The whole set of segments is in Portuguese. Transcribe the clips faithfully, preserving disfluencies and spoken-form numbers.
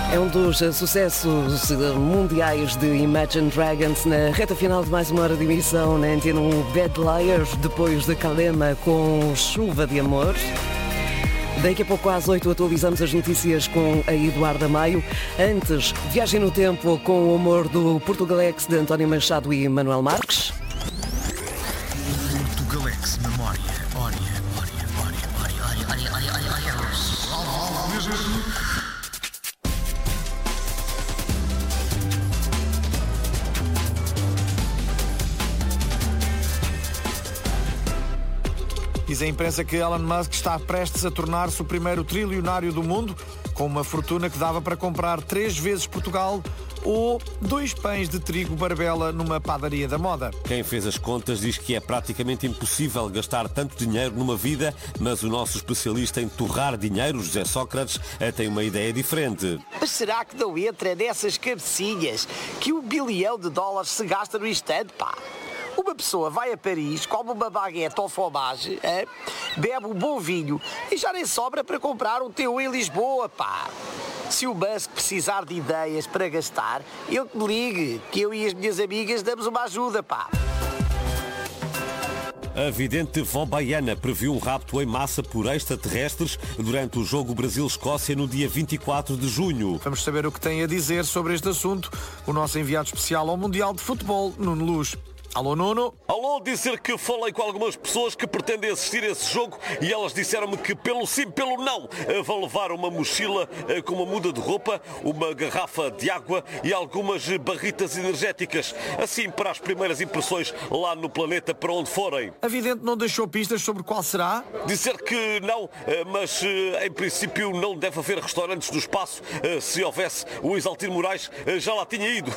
É um dos sucessos mundiais de Imagine Dragons na reta final de mais uma hora de emissão na Antena um, Bad Liars, depois de Kalema com Chuva de Amor. Daqui a pouco às oito atualizamos as notícias com a Eduarda Maio. Antes, viagem no tempo com o humor do Portugalex de António Machado e Manuel Marques. Portugalex Memória. Ória, ória, ória, ória, ória, ória, ória, ória, ória. Diz a imprensa que Elon Musk está prestes a tornar-se o primeiro trilionário do mundo, com uma fortuna que dava para comprar três vezes Portugal ou dois pães de trigo Barbela numa padaria da moda. Quem fez as contas diz que é praticamente impossível gastar tanto dinheiro numa vida, mas o nosso especialista em torrar dinheiro, José Sócrates, tem uma ideia diferente. Mas será que não entra nessas cabecinhas que um bilhão de dólares se gasta no instante, pá? Uma pessoa vai a Paris, come uma baguete ou fromage, é? Bebe um bom vinho e já nem sobra para comprar um T um em Lisboa, pá. Se o Musk precisar de ideias para gastar, ele que me ligue, que eu e as minhas amigas damos uma ajuda, pá. A vidente Vó Baiana previu um rapto em massa por extraterrestres durante o jogo Brasil-Escócia no dia vinte e quatro de junho. Vamos saber o que tem a dizer sobre este assunto o nosso enviado especial ao Mundial de Futebol, Nuno Luz. Alô, Nuno? Alô, dizer que falei com algumas pessoas que pretendem assistir a esse jogo e elas disseram-me que pelo sim, pelo não, vão levar uma mochila com uma muda de roupa, uma garrafa de água e algumas barritas energéticas, assim para as primeiras impressões lá no planeta para onde forem. A vidente não deixou pistas sobre qual será? Dizer que não, mas em princípio não deve haver restaurantes no espaço. Se houvesse, o Isaltino Moraes já lá tinha ido.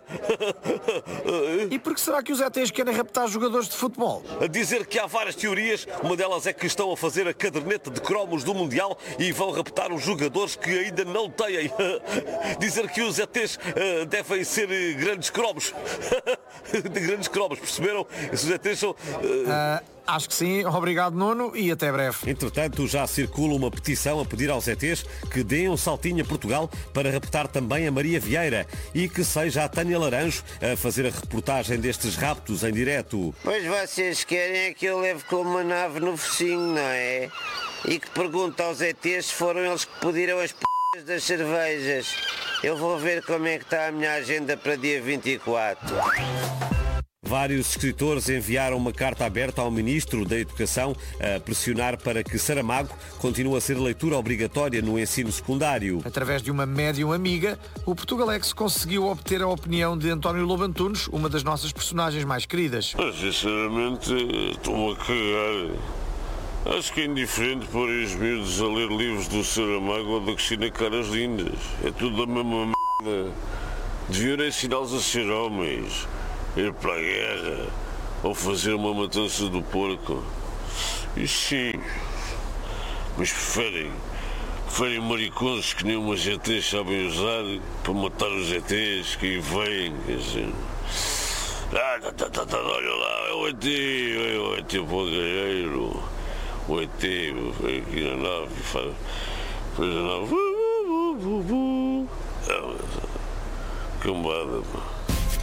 E por que será que os E Tês querem raptar jogadores de futebol? A dizer que há várias teorias, uma delas é que estão a fazer a caderneta de cromos do Mundial e vão raptar os jogadores que ainda não têm. Dizer que os E Tês uh, devem ser uh, grandes cromos. De grandes cromos, perceberam? Esses E Tês são... Uh... Uh... Acho que sim. Obrigado, Nuno, e até breve. Entretanto, já circula uma petição a pedir aos E Tês que deem um saltinho a Portugal para raptar também a Maria Vieira e que seja a Tânia Laranjo a fazer a reportagem destes raptos em direto. Pois vocês querem é que eu leve com uma nave no focinho, não é? E que pergunte aos E Tês se foram eles que pediram as p*** das cervejas. Eu vou ver como é que está a minha agenda para dia vinte e quatro. Vários escritores enviaram uma carta aberta ao Ministro da Educação a pressionar para que Saramago continue a ser leitura obrigatória no ensino secundário. Através de uma médium amiga, o Portugalex conseguiu obter a opinião de António Lobo Antunes, uma das nossas personagens mais queridas. Mas, sinceramente, estou-me a cagar. Acho que é indiferente pôr os miúdos a ler livros do Saramago ou da Cristina Caras Lindas. É tudo a mesma merda. Deviam ensiná-los a ser homens. Ir para a guerra ou fazer uma matança do porco. E sim, mas preferem, preferem maricones que nem umas E Tês sabem usar para matar os E Tês que aí vêm. Quer dizer. Ah, tá, tá, tá, tá, olha lá, é o E T, é o E T Palgueiro, o E T vem aqui na nave e faz, faz a nave. Cambada, pá.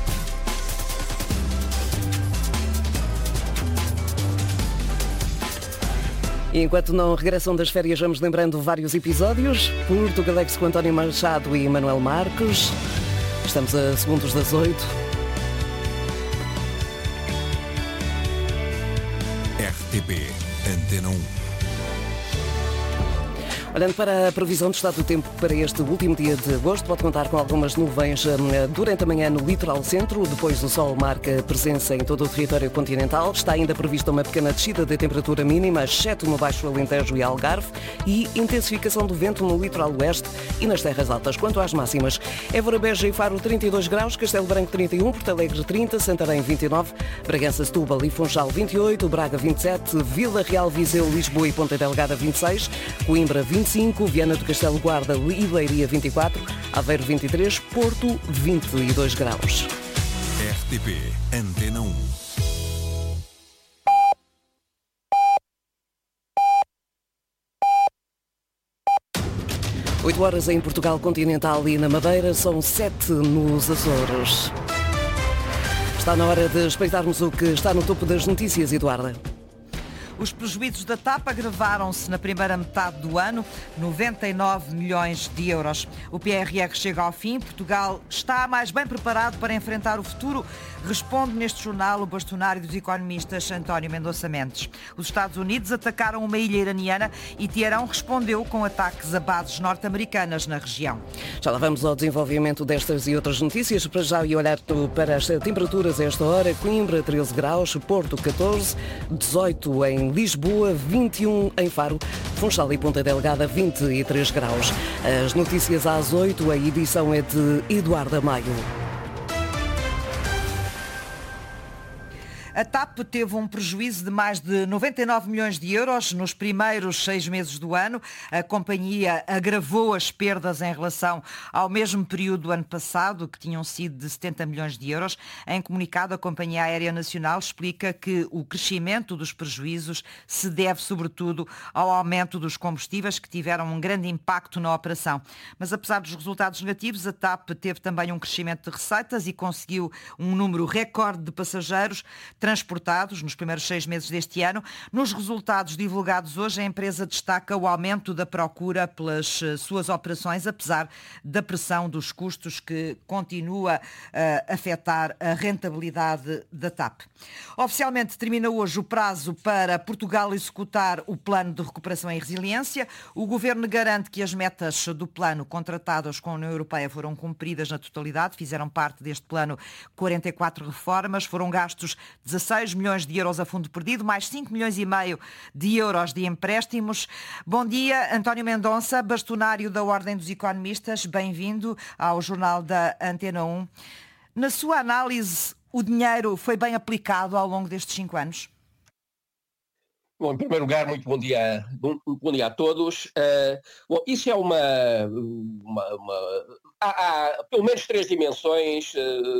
E enquanto não regressam das férias, vamos lembrando vários episódios. Portugalex com António Machado e Manuel Marques. Estamos a segundos das oito. R T P Antena um. Olhando para a previsão do estado do tempo para este último dia de agosto, pode contar com algumas nuvens durante a manhã no litoral centro, depois o sol marca presença em todo o território continental. Está ainda prevista uma pequena descida da temperatura mínima, exceto no Baixo Alentejo e Algarve, e intensificação do vento no litoral oeste e nas terras altas. Quanto às máximas, Évora, Beja e Faro trinta e dois graus, Castelo Branco trinta e um, Porto Alegre trinta, Santarém vinte e nove, Bragança, Setúbal e Funchal vinte e oito, Braga vinte e sete, Vila Real, Viseu, Lisboa e Ponta Delgada vinte e seis, Coimbra vinte e cinco, Viana do Castelo, Guarda e Leiria vinte e quatro, Aveiro vinte e três, Porto vinte e dois graus. R T P Antena um. oito horas em Portugal continental e na Madeira, são sete nos Açores. Está na hora de espreitarmos o que está no topo das notícias, Eduarda. Os prejuízos da T A P agravaram-se na primeira metade do ano, noventa e nove milhões de euros. O P R R chega ao fim. Portugal está mais bem preparado para enfrentar o futuro, responde neste jornal o bastonário dos economistas António Mendonça Mendes. Os Estados Unidos atacaram uma ilha iraniana e Teherão respondeu com ataques a bases norte-americanas na região. Já lá vamos ao desenvolvimento destas e outras notícias. Para já e olhar para as temperaturas a esta hora: Coimbra treze graus, Porto catorze, dezoito em Lisboa, vinte e um em Faro, Funchal e Ponta Delgada, vinte e três graus. As notícias às oito, a edição é de Eduarda Maio. A T A P teve um prejuízo de mais de noventa e nove milhões de euros nos primeiros seis meses do ano. A companhia agravou as perdas em relação ao mesmo período do ano passado, que tinham sido de setenta milhões de euros. Em comunicado, a Companhia Aérea Nacional explica que o crescimento dos prejuízos se deve, sobretudo, ao aumento dos combustíveis, que tiveram um grande impacto na operação. Mas, apesar dos resultados negativos, a T A P teve também um crescimento de receitas e conseguiu um número recorde de passageiros transportados nos primeiros seis meses deste ano. Nos resultados divulgados hoje, a empresa destaca o aumento da procura pelas suas operações, apesar da pressão dos custos que continua a afetar a rentabilidade da T A P. Oficialmente termina hoje o prazo para Portugal executar o plano de recuperação e resiliência. O Governo garante que as metas do plano contratadas com a União Europeia foram cumpridas na totalidade. Fizeram parte deste plano quarenta e quatro reformas, foram gastos dezasseis milhões de euros a fundo perdido, mais cinco milhões e meio de euros de empréstimos. Bom dia, António Mendonça, bastonário da Ordem dos Economistas. Bem-vindo ao Jornal da Antena um. Na sua análise, o dinheiro foi bem aplicado ao longo destes cinco anos? Bom, em primeiro lugar, muito bom dia, bom, bom dia a todos. Uh, bom, isso é uma... uma, uma há, há pelo menos três dimensões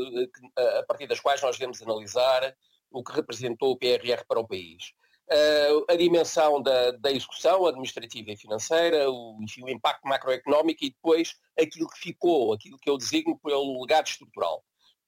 uh, a partir das quais nós devemos analisar o que representou o P R R para o país. Uh, a dimensão da, da execução administrativa e financeira, o, enfim, o impacto macroeconómico e depois aquilo que ficou, aquilo que eu designo pelo legado estrutural.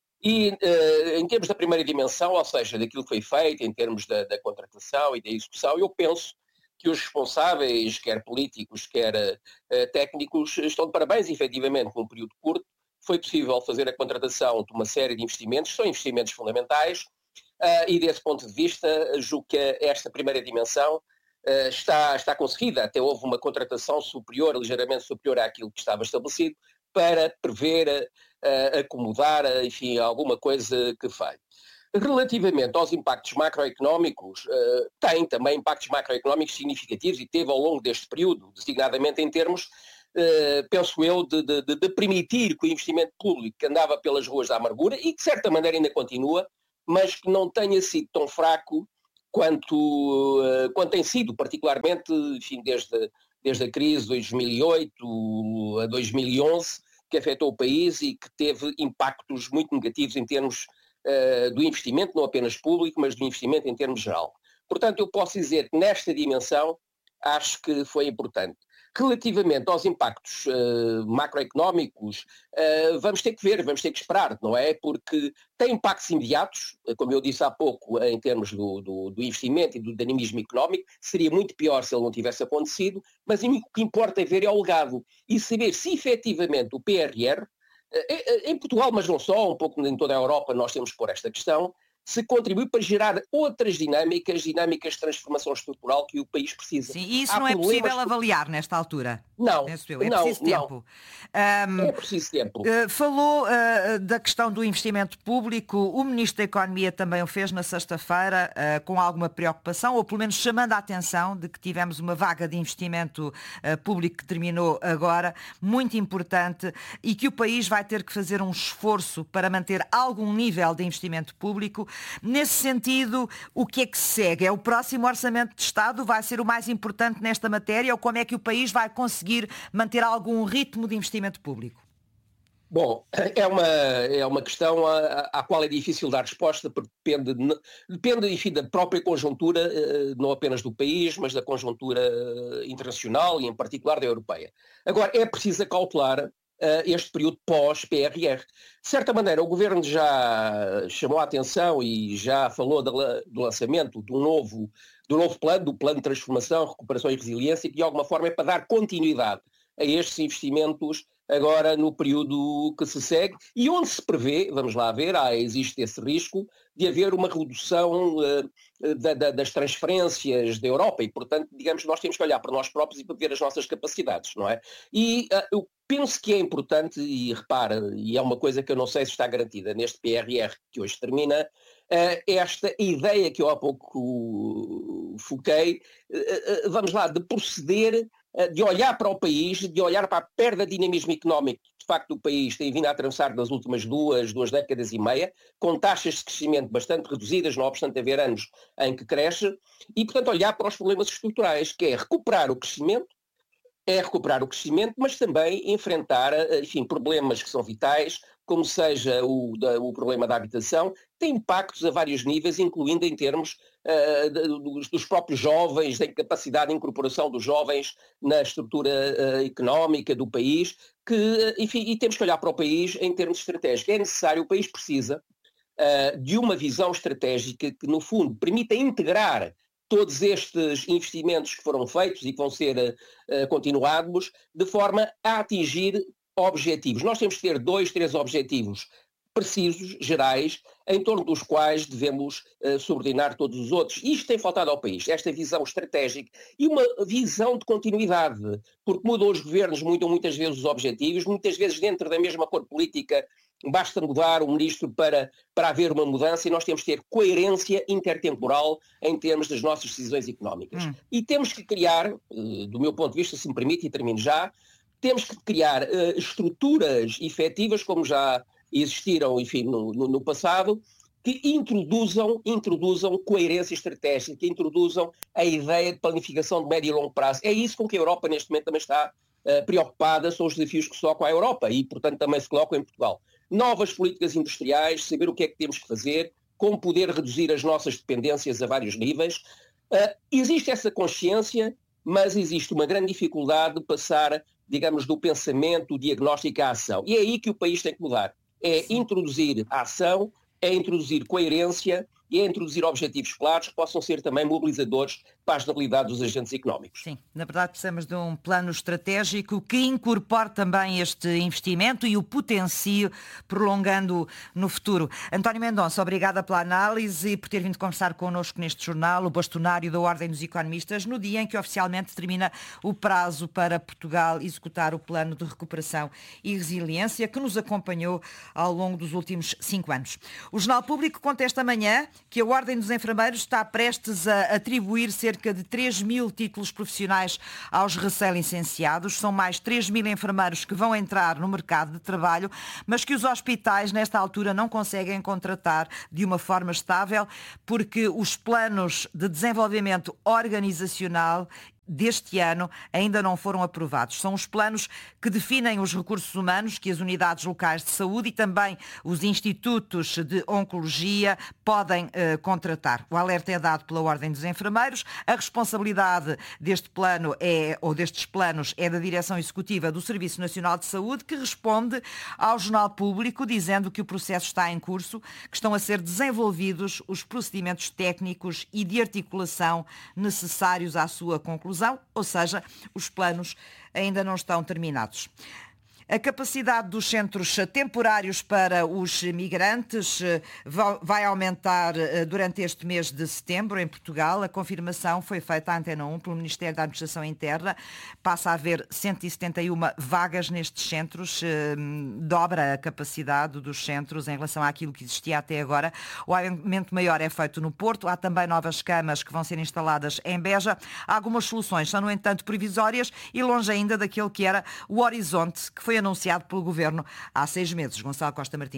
E uh, em termos da primeira dimensão, ou seja, daquilo que foi feito, em termos da, da contratação e da execução, eu penso que os responsáveis, quer políticos, quer uh, técnicos, estão de parabéns, efetivamente, num período curto. Foi possível fazer a contratação de uma série de investimentos, são investimentos fundamentais, uh, e desse ponto de vista, julgo que esta primeira dimensão uh, está, está conseguida. Até houve uma contratação superior, ligeiramente superior àquilo que estava estabelecido, para prever, uh, acomodar, uh, enfim, alguma coisa que falhe. Relativamente aos impactos macroeconómicos, uh, tem também impactos macroeconómicos significativos e teve ao longo deste período, designadamente em termos, uh, penso eu, de, de, de permitir que o investimento público que andava pelas ruas da amargura e que de certa maneira ainda continua, mas que não tenha sido tão fraco quanto, uh, quanto tem sido, particularmente, enfim, desde, desde a crise de dois mil e oito a dois mil e onze, que afetou o país e que teve impactos muito negativos em termos uh, do investimento, não apenas público, mas do investimento em termos geral. Portanto, eu posso dizer que nesta dimensão acho que foi importante. Relativamente aos impactos uh, macroeconómicos, uh, vamos ter que ver, vamos ter que esperar, não é? Porque tem impactos imediatos, como eu disse há pouco, em termos do, do, do investimento e do dinamismo económico. Seria muito pior se ele não tivesse acontecido, mas o que importa é ver é o legado e saber se efetivamente o P R R, uh, em Portugal, mas não só, um pouco em toda a Europa nós temos que pôr esta questão, se contribui para gerar outras dinâmicas, dinâmicas de transformação estrutural que o país precisa. Sim, e isso Há não é possível problemas... avaliar nesta altura? Não, eu. É não, preciso tempo. Não. Um, é preciso tempo. Uh, falou uh, da questão do investimento público. O Ministro da Economia também o fez na sexta-feira, uh, com alguma preocupação, ou pelo menos chamando a atenção de que tivemos uma vaga de investimento uh, público que terminou agora, muito importante, e que o país vai ter que fazer um esforço para manter algum nível de investimento público. Nesse sentido, o que é que se segue? É o próximo Orçamento de Estado? Vai ser o mais importante nesta matéria? Ou como é que o país vai conseguir manter algum ritmo de investimento público? Bom, é uma, é uma questão à, à qual é difícil dar resposta, porque depende, depende enfim, da própria conjuntura, não apenas do país, mas da conjuntura internacional e, em particular, da europeia. Agora, é preciso acautelar este período pós-P R R. De certa maneira, o Governo já chamou a atenção e já falou do lançamento do novo, do novo plano, do Plano de Transformação, Recuperação e Resiliência, que de alguma forma é para dar continuidade a estes investimentos agora no período que se segue e onde se prevê, vamos lá ver, há, existe esse risco de haver uma redução uh, da, da, das transferências da Europa e, portanto, digamos, nós temos que olhar para nós próprios e para ver as nossas capacidades, não é? E uh, eu penso que é importante, e repara, e é uma coisa que eu não sei se está garantida neste P R R que hoje termina, uh, esta ideia que eu há pouco foquei, uh, uh, vamos lá, de proceder, de olhar para o país, de olhar para a perda de dinamismo económico que de facto o país tem vindo a atravessar nas últimas duas, duas décadas e meia, com taxas de crescimento bastante reduzidas, não obstante haver anos em que cresce, e portanto olhar para os problemas estruturais, que é recuperar o crescimento, é recuperar o crescimento, mas também enfrentar, enfim, problemas que são vitais, como seja o, da, o problema da habitação, tem impactos a vários níveis, incluindo em termos uh, dos, dos próprios jovens, da capacidade de incorporação dos jovens na estrutura uh, económica do país, que, enfim, e temos que olhar para o país em termos estratégicos. É necessário, o país precisa uh, de uma visão estratégica que, no fundo, permita integrar todos estes investimentos que foram feitos e que vão ser uh, continuados, de forma a atingir objetivos. Nós temos que ter dois, três objetivos precisos, gerais, em torno dos quais devemos uh, subordinar todos os outros. Isto tem faltado ao país, esta visão estratégica e uma visão de continuidade, porque mudam os governos, mudam muitas vezes os objetivos, muitas vezes dentro da mesma cor política basta mudar o ministro para, para haver uma mudança e nós temos que ter coerência intertemporal em termos das nossas decisões económicas. Hum. E temos que criar, uh, do meu ponto de vista, se me permite, e termino já, temos que criar uh, estruturas efetivas, como já existiram, enfim, no, no, no passado, que introduzam, introduzam coerência estratégica, que introduzam a ideia de planificação de médio e longo prazo. É isso com que a Europa neste momento também está uh, preocupada, são os desafios que se colocam à Europa e, portanto, também se colocam em Portugal. Novas políticas industriais, saber o que é que temos que fazer, como poder reduzir as nossas dependências a vários níveis. Uh, existe essa consciência, mas existe uma grande dificuldade de passar, digamos, do pensamento, diagnóstico à ação. E é aí que o país tem que mudar. É introduzir a ação, é introduzir coerência e é introduzir objetivos claros que possam ser também mobilizadores para a estabilidade dos agentes económicos. Sim, na verdade precisamos de um plano estratégico que incorpore também este investimento e o potencie, prolongando no futuro. António Mendonça, obrigada pela análise e por ter vindo conversar connosco neste jornal, o bastonário da Ordem dos Economistas, no dia em que oficialmente termina o prazo para Portugal executar o plano de recuperação e resiliência que nos acompanhou ao longo dos últimos cinco anos. O Jornal Público conta esta manhã que a Ordem dos Enfermeiros está prestes a atribuir cerca de três mil títulos profissionais aos recém-licenciados. São mais três mil enfermeiros que vão entrar no mercado de trabalho, mas que os hospitais, nesta altura, não conseguem contratar de uma forma estável porque os planos de desenvolvimento organizacional deste ano ainda não foram aprovados. São os planos que definem os recursos humanos que as unidades locais de saúde e também os institutos de oncologia podem uh, contratar. O alerta é dado pela Ordem dos Enfermeiros. A responsabilidade deste plano é, ou destes planos é da Direção Executiva do Serviço Nacional de Saúde, que responde ao Jornal Público dizendo que o processo está em curso, que estão a ser desenvolvidos os procedimentos técnicos e de articulação necessários à sua conclusão. Ou seja, os planos ainda não estão terminados. A capacidade dos centros temporários para os migrantes vai aumentar durante este mês de setembro em Portugal. A confirmação foi feita à Antena um pelo Ministério da Administração Interna. Passa a haver cento e setenta e uma vagas nestes centros, dobra a capacidade dos centros em relação àquilo que existia até agora. O aumento maior é feito no Porto. Há também novas camas que vão ser instaladas em Beja. Algumas soluções são, no entanto, provisórias e longe ainda daquele que era o horizonte que foi anunciado pelo Governo há seis meses. Gonçalo Costa Martins.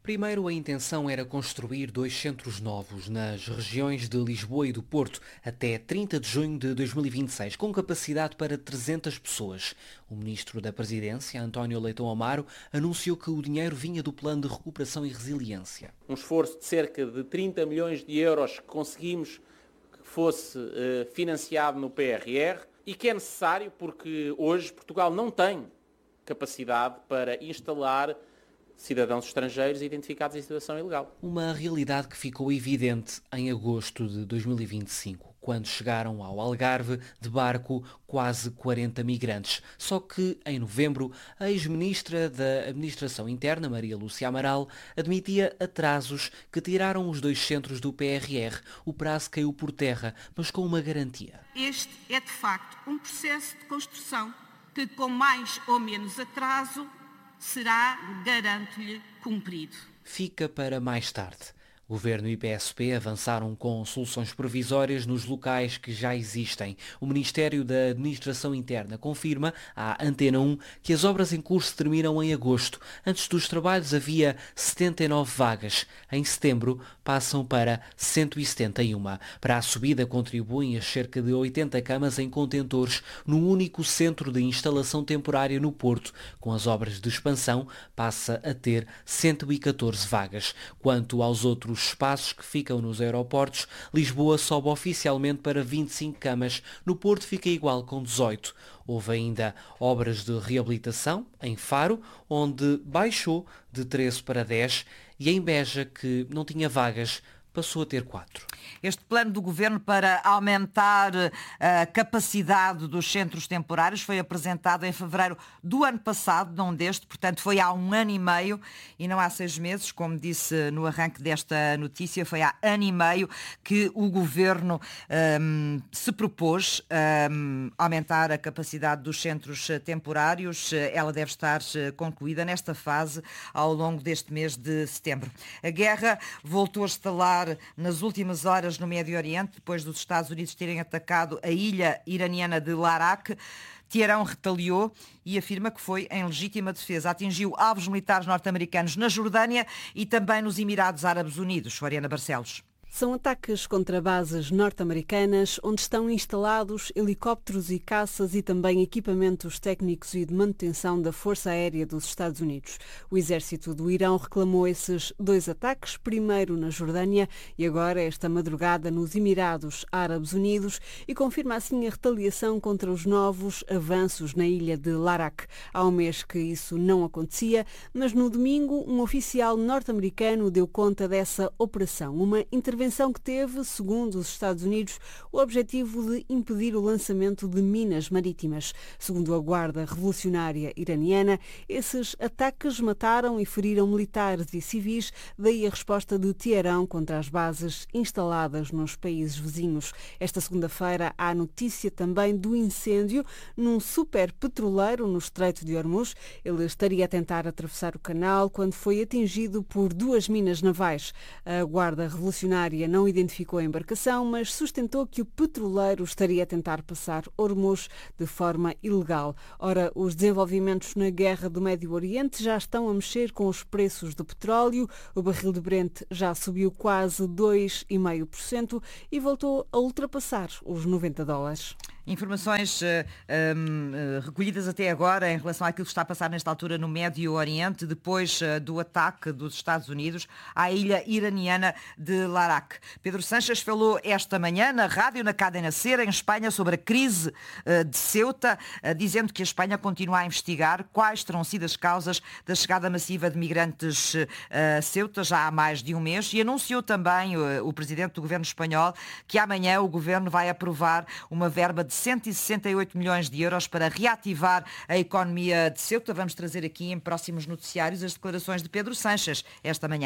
Primeiro, a intenção era construir dois centros novos nas regiões de Lisboa e do Porto até trinta de junho de dois mil e vinte e seis, com capacidade para trezentas pessoas. O ministro da Presidência, António Leitão Amaro, anunciou que o dinheiro vinha do Plano de Recuperação e Resiliência. Um esforço de cerca de trinta milhões de euros que conseguimos que fosse uh, financiado no P R R e que é necessário porque hoje Portugal não tem capacidade para instalar cidadãos estrangeiros identificados em situação ilegal. Uma realidade que ficou evidente em agosto de dois mil e vinte e cinco, quando chegaram ao Algarve de barco quase quarenta migrantes. Só que, em novembro, a ex-ministra da Administração Interna, Maria Lúcia Amaral, admitia atrasos que tiraram os dois centros do P R R. O prazo caiu por terra, mas com uma garantia. Este é, de facto, um processo de construção que, com mais ou menos atraso, será, garanto-lhe, cumprido. Fica para mais tarde. Governo e P S P avançaram com soluções provisórias nos locais que já existem. O Ministério da Administração Interna confirma à Antena um que as obras em curso terminam em agosto. Antes dos trabalhos havia setenta e nove vagas. Em setembro passam para cento e setenta e uma. Para a subida contribuem as cerca de oitenta camas em contentores no único centro de instalação temporária no Porto. Com as obras de expansão passa a ter cento e catorze vagas. Quanto aos outros espaços que ficam nos aeroportos, Lisboa sobe oficialmente para vinte e cinco camas, no Porto fica igual com dezoito. Houve ainda obras de reabilitação em Faro, onde baixou de treze para dez, e em Beja, que não tinha vagas, passou a ter quatro. Este plano do Governo para aumentar a capacidade dos centros temporários foi apresentado em fevereiro do ano passado, não deste, portanto foi há um ano e meio e não há seis meses, como disse no arranque desta notícia, foi há ano e meio que o Governo um, se propôs um, aumentar a capacidade dos centros temporários. Ela deve estar concluída nesta fase ao longo deste mês de setembro. A guerra voltou a estalar nas últimas horas no Médio Oriente, depois dos Estados Unidos terem atacado a ilha iraniana de Larak. Teherão retaliou e afirma que foi em legítima defesa. Atingiu alvos militares norte-americanos na Jordânia e também nos Emirados Árabes Unidos. Floriana Barcelos. São ataques contra bases norte-americanas, onde estão instalados helicópteros e caças e também equipamentos técnicos e de manutenção da Força Aérea dos Estados Unidos. O exército do Irão reclamou esses dois ataques, primeiro na Jordânia e agora esta madrugada nos Emirados Árabes Unidos, e confirma assim a retaliação contra os novos avanços na ilha de Larak. Há um mês que isso não acontecia, mas no domingo um oficial norte-americano deu conta dessa operação, uma intervenção que teve, segundo os Estados Unidos, o objetivo de impedir o lançamento de minas marítimas. Segundo a Guarda Revolucionária Iraniana, esses ataques mataram e feriram militares e civis, daí a resposta de Teherão contra as bases instaladas nos países vizinhos. Esta segunda-feira há notícia também do incêndio num superpetroleiro no Estreito de Hormuz. Ele estaria a tentar atravessar o canal quando foi atingido por duas minas navais. A Guarda Revolucionária não identificou a embarcação, mas sustentou que o petroleiro estaria a tentar passar Hormuz de forma ilegal. Ora, os desenvolvimentos na guerra do Médio Oriente já estão a mexer com os preços do petróleo. O barril de Brent já subiu quase dois vírgula cinco por cento e voltou a ultrapassar os noventa dólares. Informações uh, um, uh, recolhidas até agora em relação àquilo que está a passar nesta altura no Médio Oriente, depois uh, do ataque dos Estados Unidos à ilha iraniana de Larak. Pedro Sanches falou esta manhã na rádio, na Cadena Ser, em Espanha, sobre a crise uh, de Ceuta, uh, dizendo que a Espanha continua a investigar quais terão sido as causas da chegada massiva de migrantes uh, a Ceuta já há mais de um mês, e anunciou também uh, o presidente do governo espanhol que amanhã o governo vai aprovar uma verba de cento e sessenta e oito milhões de euros para reativar a economia de Ceuta. Vamos trazer aqui em próximos noticiários as declarações de Pedro Sanches esta manhã.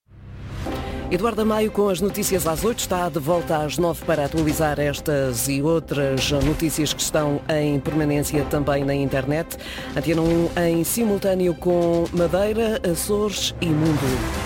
Eduardo Amaio com as notícias às oito, está de volta às nove para atualizar estas e outras notícias que estão em permanência também na internet. Antena um em simultâneo com Madeira, Açores e Mundo.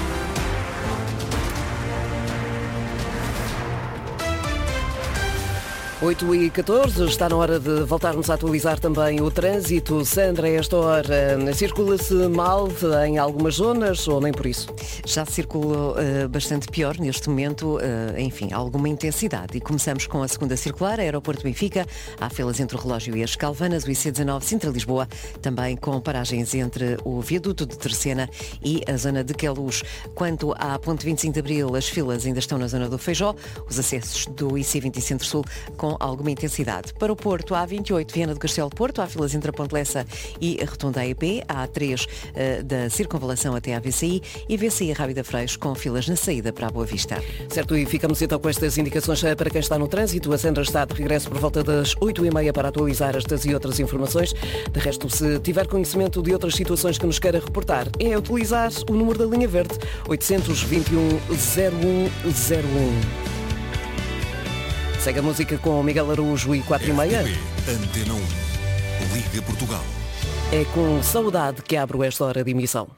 oito e catorze, está na hora de voltarmos a atualizar também o trânsito. Sandra, a esta hora circula-se mal em algumas zonas ou nem por isso? Já circula uh, bastante pior neste momento, uh, enfim, alguma intensidade. E começamos com a segunda circular, Aeroporto Benfica, há filas entre o Relógio e as Calvanas, o I C dezanove Sintra-Lisboa, também com paragens entre o viaduto de Terceira e a zona de Queluz. Quanto à Ponte vinte e cinco de Abril, as filas ainda estão na zona do Feijó, os acessos do I C vinte Centro-Sul com alguma intensidade. Para o Porto, a A vinte e oito, Viana do Castelo Porto, há filas entre a Ponte Lessa e a Rotunda A E P, a A três uh, da Circunvalação até à V C I e V C I Rábida Freixo com filas na saída para a Boa Vista. Certo, e ficamos então com estas indicações para quem está no trânsito. A Sandra está de regresso por volta das oito e meia para atualizar estas e outras informações. De resto, se tiver conhecimento de outras situações que nos queira reportar, é utilizar o número da linha verde, oitocentos e vinte e um, zero um zero um. Segue a música com Miguel Araújo e quatro e meia. Antena um. Liga Portugal. É com saudade que abro esta hora de emissão.